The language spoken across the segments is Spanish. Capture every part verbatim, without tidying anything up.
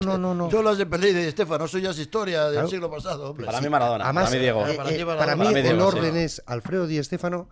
No, no, no. Yo las de Pelé y de Estefano, eso ya es historia del Claro. siglo pasado, hombre. Para Sí. mí Maradona, Además, para mí Diego. eh, Para eh, ti, Maradona. para mí Para mí el Diego, orden sí. es Alfredo Di Stéfano,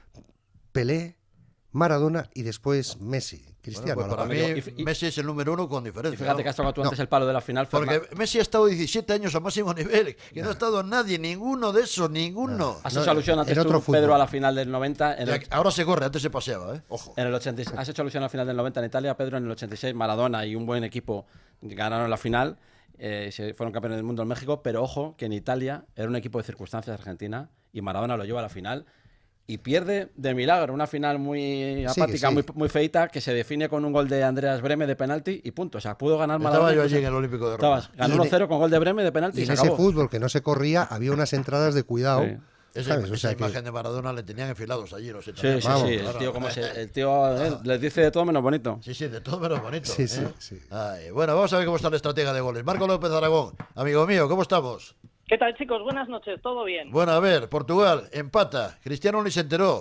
Pelé, Maradona y después Messi, Cristiano. Bueno, pues a para lo mí mejor. Y- y- Messi es el número uno con Y diferencia. fíjate que ¿no? has tocado tú No. antes el palo de la final, Porque Fernan- Messi ha estado diecisiete años a máximo nivel, que no ha estado nadie, ninguno de esos, ninguno. Has No, hecho alusión antes en tú, otro fútbol. Pedro, a la final del noventa. En Ya el, que ahora se corre, antes se paseaba, ¿eh? Ojo. en el ochenta y seis. Has hecho alusión a la final del noventa en Italia, Pedro. En el ochenta y seis, Maradona y un buen equipo ganaron la final. Eh, se fueron campeones del mundo en México. Pero ojo, que en Italia era un equipo de circunstancias Argentina y Maradona lo lleva a la final. Y pierde de milagro, una final muy Sí, apática, sí. muy, muy feita, que se define con un gol de Andreas Breme de penalti y punto. O sea, pudo ganar Maradona. Estaba yo incluso- allí en el Olímpico de Roma. Estabas, ganó Y en uno cero con gol de Breme de penalti Y y, en se ese acabó. fútbol que no se corría, había unas entradas de cuidado. Sí. Esa, ¿sabes? O esa sea que- imagen de Maradona le tenían enfilados allí los Sí, italianos. sí, Vamos, sí. El claro. tío, como se, el tío eh, les dice de todo menos bonito. Sí, sí, de todo menos bonito. Sí, sí, ¿eh? sí. Ay, bueno, vamos a ver cómo está la estratega de goles. Marco López Aragón, amigo mío, ¿cómo estamos? ¿Qué tal, chicos? Buenas noches, ¿todo bien? Bueno, a ver, Portugal, empata. Cristiano ni se enteró.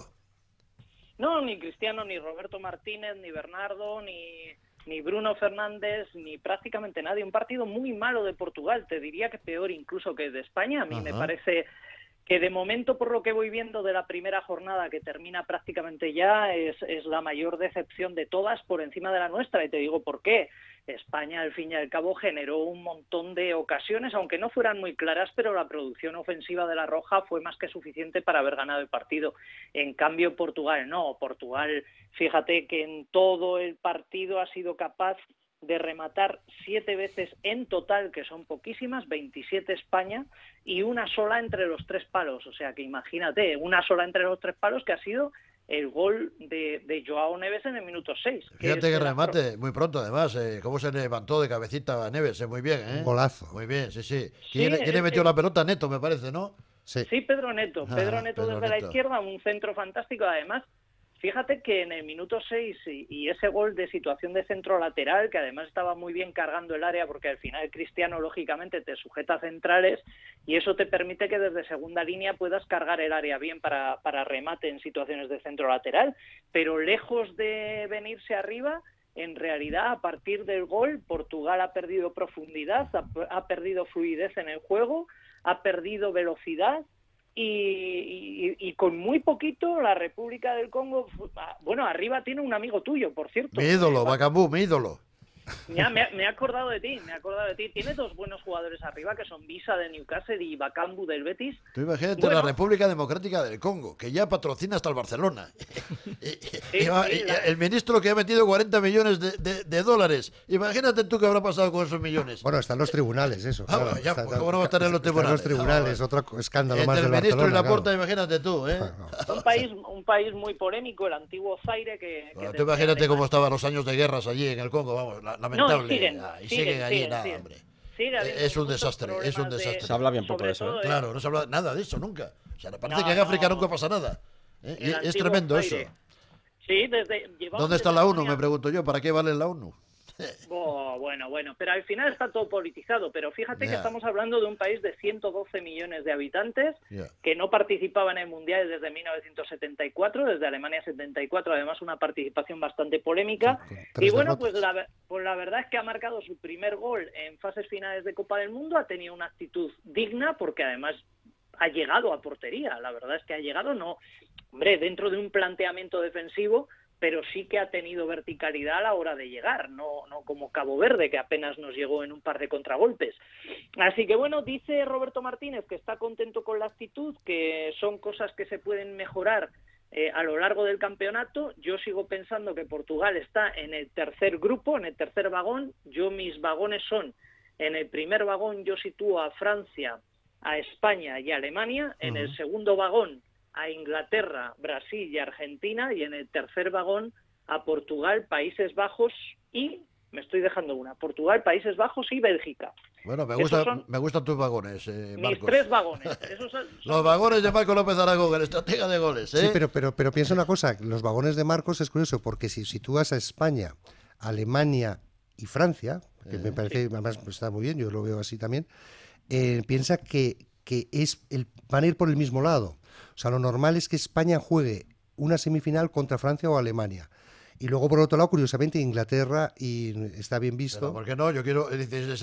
No, ni Cristiano, ni Roberto Martínez, ni Bernardo, ni, ni Bruno Fernández, ni prácticamente nadie. Un partido muy malo de Portugal, te diría que peor incluso que de España. A mí Ajá. me parece que de momento, por lo que voy viendo de la primera jornada, que termina prácticamente ya, es, es la mayor decepción de todas por encima de la nuestra. Y te digo por qué. España, al fin y al cabo, generó un montón de ocasiones, aunque no fueran muy claras, pero la producción ofensiva de la Roja fue más que suficiente para haber ganado el partido. En cambio, Portugal no. Portugal, fíjate que en todo el partido ha sido capaz de rematar siete veces en total, que son poquísimas, veintisiete España, y una sola entre los tres palos. O sea que imagínate, una sola entre los tres palos que ha sido el gol de, de Joao Neves en el minuto seis. Fíjate es que de la remate, muy pronto además, eh, cómo se levantó de cabecita a Neves, eh, muy bien, ¿eh? Un golazo. Muy bien, sí, sí. Sí, ¿Quién, quién le es- metió es- la pelota? Neto, me parece, ¿no? Sí. Sí, Pedro Neto. Ah, Pedro Neto Pedro desde la Neto. izquierda, un centro fantástico. Además, fíjate que en el minuto seis y, y ese gol de situación de centro lateral, que además estaba muy bien cargando el área, porque al final Cristiano, lógicamente, te sujeta centrales y eso te permite que desde segunda línea puedas cargar el área bien para, para remate en situaciones de centro lateral. Pero lejos de venirse arriba, en realidad, a partir del gol, Portugal ha perdido profundidad, ha, ha perdido fluidez en el juego, ha perdido velocidad y, y, y con muy poquito la República del Congo, bueno, arriba tiene un amigo tuyo, por cierto. Mi ídolo, Bacambú, mi ídolo. Ya, me, me he acordado de ti, me he acordado de ti. Tiene dos buenos jugadores arriba, que son Visa de Newcastle y Bakambu del Betis. Tú imagínate Bueno. la República Democrática del Congo, que ya patrocina hasta el Barcelona. Y- y- y- sí, la- el ministro que ha metido cuarenta millones de, de- de dólares. Imagínate tú qué habrá pasado con esos millones. Bueno, están los tribunales, eso. Ah, claro. bueno, ya, Está- pues, ¿cómo no va a estar en los están tribunales? los tribunales, Ah, otro escándalo más Entre el del ministro y la Barcelona, porta, claro. imagínate tú, ¿eh? Bueno, Un país, un país muy polémico, el antiguo Zaire, que... que Bueno, tú tenía imagínate además- cómo estaban los años de guerras allí en el Congo, vamos, la- lamentable. No, y siguen, Ah, y siguen, siguen allí, siguen, nada, siguen. hombre. Sigue habiendo Es un muchos desastre, es un problemas de- desastre. Se habla bien poco sobre de eso, ¿eh? todo Claro, no se habla nada de eso nunca. O sea, parece No, que en África no. nunca pasa nada. ¿eh? Y el es antiguo tremendo Zaire. eso. Sí, desde... llevamos ¿Dónde está desde la ONU? Sonia- Me pregunto yo. ¿Para qué vale la ONU? Oh, bueno, bueno, pero al final está todo politizado. Pero fíjate Ya. que estamos hablando de un país de ciento doce millones de habitantes Ya. que no participaba en el Mundial desde mil novecientos setenta y cuatro, desde Alemania setenta y cuatro, además una participación bastante polémica. Con Y tres bueno, derrotas. pues la, ver- pues la verdad es que ha marcado su primer gol en fases finales de Copa del Mundo, ha tenido una actitud digna porque además ha llegado a portería. La verdad es que ha llegado, no, hombre, dentro de un planteamiento defensivo, pero sí que ha tenido verticalidad a la hora de llegar, no, no como Cabo Verde, que apenas nos llegó en un par de contragolpes. Así que bueno, dice Roberto Martínez que está contento con la actitud, que son cosas que se pueden mejorar eh, a lo largo del campeonato. Yo sigo pensando que Portugal está en el tercer grupo, en el tercer vagón. Yo mis vagones son, en el primer vagón yo sitúo a Francia, a España y a Alemania, en el segundo vagón a Inglaterra, Brasil y Argentina, y en el tercer vagón a Portugal, Países Bajos y, me estoy dejando una, Portugal, Países Bajos y Bélgica. Bueno, me, Esos gusta, son me gustan tus vagones, eh, Mis Marcos. tres vagones. Esos son- Los vagones de Marco López Aragón, el estratega de goles, ¿eh? Sí, pero, pero, pero piensa una cosa, los vagones de Marcos es curioso, porque si sitúas a España, Alemania y Francia, que me parece, además está muy bien, yo lo veo así también, eh, piensa que, que es el, van a ir por el mismo lado. O sea, lo normal es que España juegue una semifinal contra Francia o Alemania. Y luego, por otro lado, curiosamente, Inglaterra, y está bien visto. Pero, ¿por qué no? Yo quiero... dices,